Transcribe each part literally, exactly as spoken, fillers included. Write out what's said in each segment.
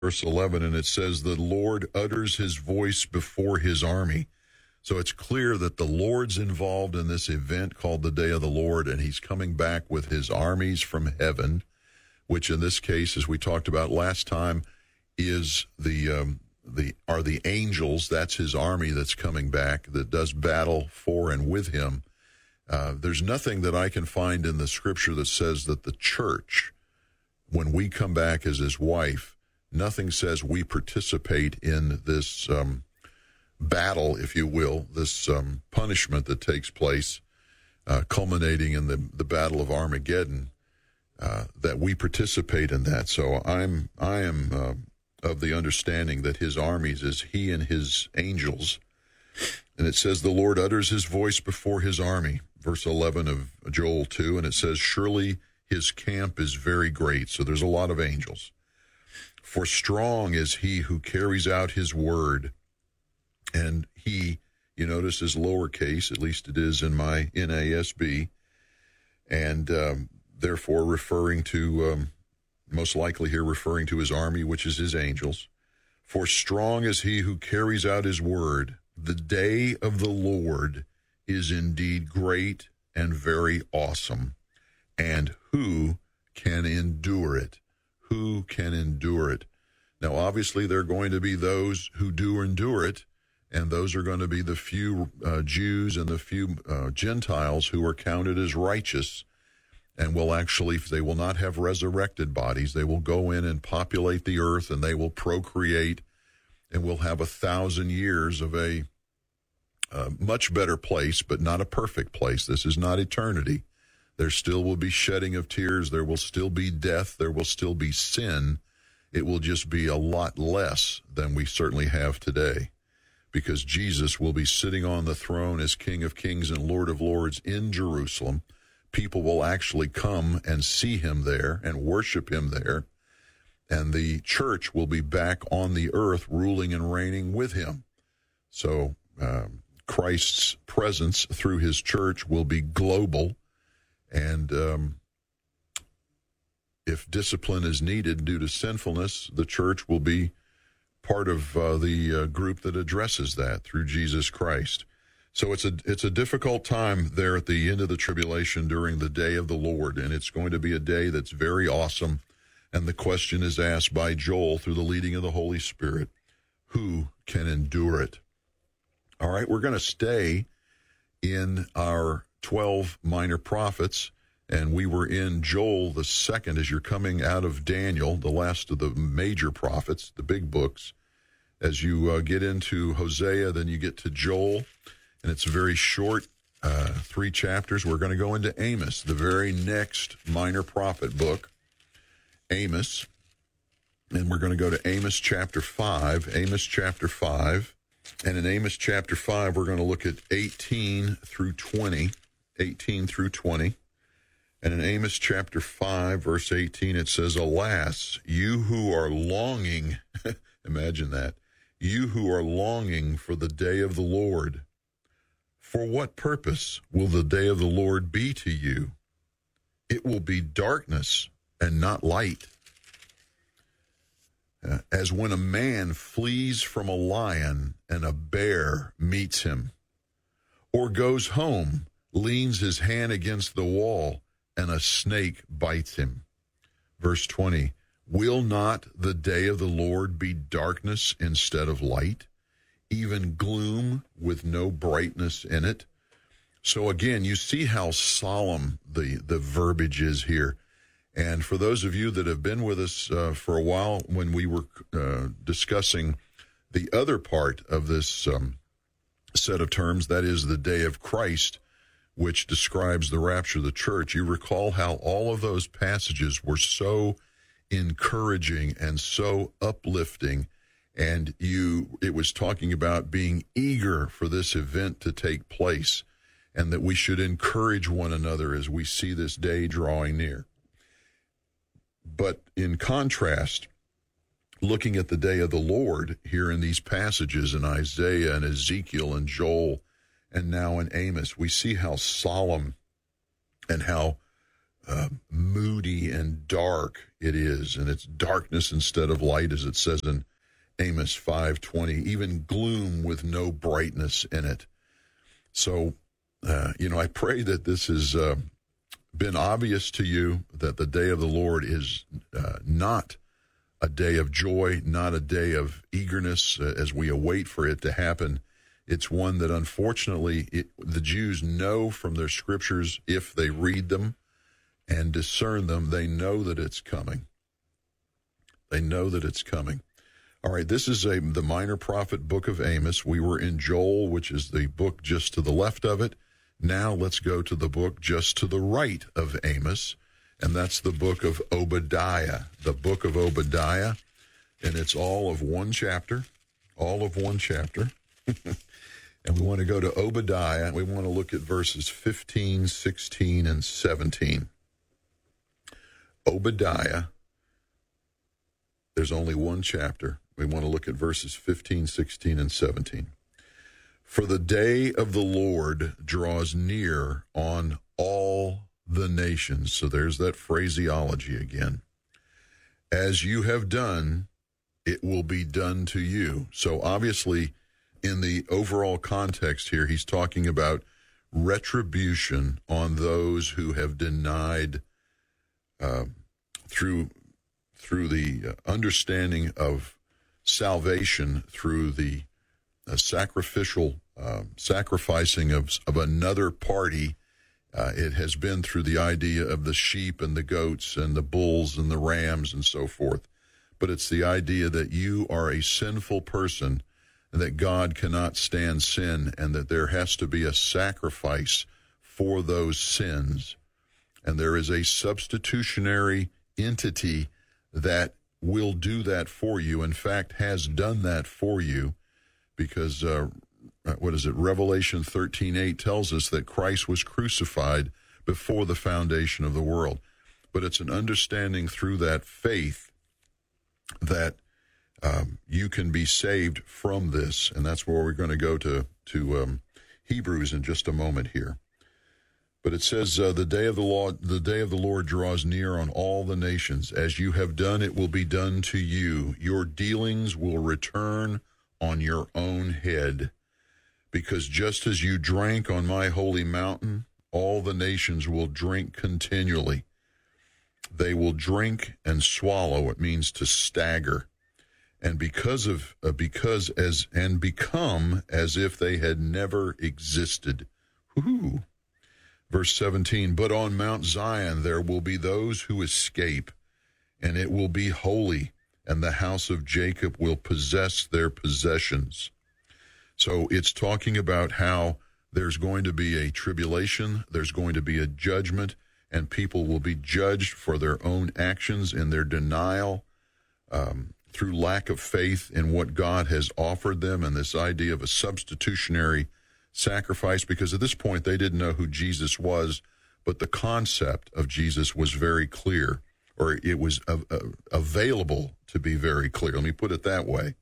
verse eleven, and it says, the Lord utters his voice before his army. So it's clear that the Lord's involved in this event called the Day of the Lord, and he's coming back with his armies from heaven, which in this case, as we talked about last time, is the um, the are the angels. That's his army that's coming back that does battle for and with him. Uh, there's nothing that I can find in the scripture that says that the church, when we come back as his wife, nothing says we participate in this um, battle, if you will, this um, punishment that takes place, uh, culminating in the, the Battle of Armageddon. Uh, that we participate in that. So I'm I am uh, of the understanding that his armies is he and his angels. And it says the Lord utters his voice before his army, verse eleven of Joel two, and it says, surely his camp is very great. So there's a lot of angels. For strong is he who carries out his word. And he, you notice, is lowercase, at least it is in my N A S B. And um therefore referring to, um, most likely here referring to his army, which is his angels. For strong is he who carries out his word. The day of the Lord is indeed great and very awesome. And who can endure it? Who can endure it? Now, obviously, there are going to be those who do endure it, and those are going to be the few uh, Jews and the few uh, Gentiles who are counted as righteous, and will actually, they will not have resurrected bodies. They will go in and populate the earth, and they will procreate, and we'll have a thousand years of a uh, much better place, but not a perfect place. This is not eternity. There still will be shedding of tears. There will still be death. There will still be sin. It will just be a lot less than we certainly have today, because Jesus will be sitting on the throne as King of Kings and Lord of Lords in Jerusalem. People will actually come and see him there and worship him there. And the church will be back on the earth ruling and reigning with him. So um, Christ's presence through his church will be global. And um, if discipline is needed due to sinfulness, the church will be part of uh, the uh, group that addresses that through Jesus Christ. So it's a it's a difficult time there at the end of the tribulation during the day of the Lord, and it's going to be a day that's very awesome. And the question is asked by Joel through the leading of the Holy Spirit, who can endure it? All right, we're going to stay in our twelve minor prophets, and we were in Joel the second as you're coming out of Daniel, the last of the major prophets, the big books. As you uh, get into Hosea, then you get to Joel. And it's a very short, uh, three chapters. We're going to go into Amos, the very next minor prophet book, Amos. And we're going to go to Amos chapter five, Amos chapter five. And in Amos chapter five, we're going to look at eighteen through twenty, eighteen through twenty. And in Amos chapter five, verse eighteen, it says, alas, you who are longing, imagine that, you who are longing for the day of the Lord, for what purpose will the day of the Lord be to you? It will be darkness and not light. Uh, as when a man flees from a lion and a bear meets him, or goes home, leans his hand against the wall, and a snake bites him. Verse twenty, will not the day of the Lord be darkness instead of light, even gloom with no brightness in it? So again, you see how solemn the, the verbiage is here. And for those of you that have been with us uh, for a while, when we were uh, discussing the other part of this um, set of terms, that is the day of Christ, which describes the rapture of the church, you recall how all of those passages were so encouraging and so uplifting. And you, it was talking about being eager for this event to take place, and that we should encourage one another as we see this day drawing near. But in contrast, looking at the day of the Lord here in these passages in Isaiah and Ezekiel and Joel and now in Amos, we see how solemn and how uh, moody and dark it is, and it's darkness instead of light, as it says in Amos five twenty, even gloom with no brightness in it. So, uh, you know, I pray that this has uh, been obvious to you, that the day of the Lord is uh, not a day of joy, not a day of eagerness uh, as we await for it to happen. It's one that, unfortunately, it, the Jews know from their scriptures, if they read them and discern them, they know that it's coming. They know that it's coming. All right, this is a the minor prophet book of Amos. We were in Joel, which is the book just to the left of it. Now let's go to the book just to the right of Amos, and that's the book of Obadiah, the book of Obadiah, and it's all of one chapter, all of one chapter. And we want to go to Obadiah. We want to look at verses fifteen, sixteen, and seventeen. Obadiah, there's only one chapter. We want to look at verses fifteen, sixteen, and seventeen. For the day of the Lord draws near on all the nations. So there's that phraseology again. As you have done, it will be done to you. So obviously, in the overall context here, he's talking about retribution on those who have denied uh, through through the understanding of salvation through the uh, sacrificial uh, sacrificing of of another party. Uh, it has been through the idea of the sheep and the goats and the bulls and the rams and so forth. But it's the idea that you are a sinful person, and that God cannot stand sin, and that there has to be a sacrifice for those sins. And there is a substitutionary entity that will do that for you, in fact, has done that for you, because, uh, what is it, Revelation thirteen eight tells us that Christ was crucified before the foundation of the world. But it's an understanding through that faith that Um, you can be saved from this, and that's where we're going to go to to um, Hebrews in just a moment here. But it says, uh, "The day of the Lord, the day of the Lord draws near on all the nations. As you have done, it will be done to you. Your dealings will return on your own head, because just as you drank on my holy mountain, all the nations will drink continually. They will drink and swallow." It means to stagger. And because of uh, because as and become as if they had never existed. Woo-hoo. Verse seventeen, "But on Mount Zion there will be those who escape, and it will be holy, and the house of Jacob will possess their possessions." So it's talking about how there's going to be a tribulation, there's going to be a judgment, and people will be judged for their own actions in their denial, um, through lack of faith in what God has offered them, and this idea of a substitutionary sacrifice, because at this point they didn't know who Jesus was, but the concept of Jesus was very clear, or it was uh, uh, available to be very clear. Let me put it that way.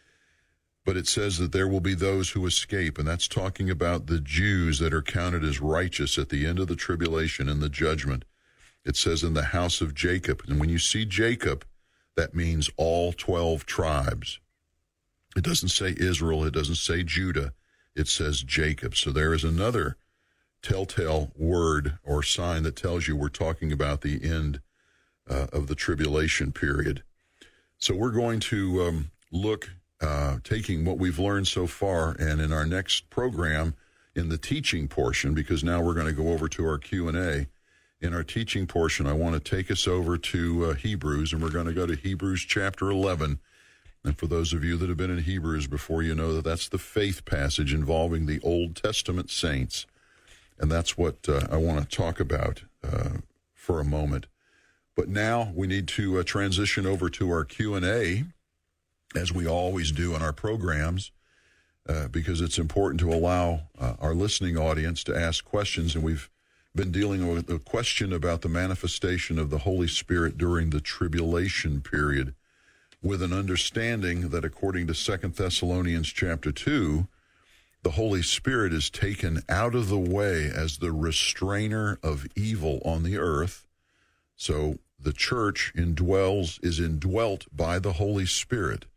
But it says that there will be those who escape, and that's talking about the Jews that are counted as righteous at the end of the tribulation and the judgment. It says in the house of Jacob, and when you see Jacob, that means all twelve tribes. It doesn't say Israel. It doesn't say Judah. It says Jacob. So there is another telltale word or sign that tells you we're talking about the end uh, of the tribulation period. So we're going to um, look, uh, taking what we've learned so far, and in our next program, in the teaching portion, because now we're going to go over to our Q and A. In our teaching portion, I want to take us over to uh, Hebrews, and we're going to go to Hebrews chapter eleven. And for those of you that have been in Hebrews before, you know that that's the faith passage involving the Old Testament saints. And that's what uh, I want to talk about uh, for a moment. But now we need to uh, transition over to our Q and A, as we always do in our programs, uh, because it's important to allow uh, our listening audience to ask questions. And we've been dealing with a question about the manifestation of the Holy Spirit during the tribulation period, with an understanding that according to Second Thessalonians chapter two, the Holy Spirit is taken out of the way as the restrainer of evil on the earth, So the church indwells, is indwelt by the Holy Spirit.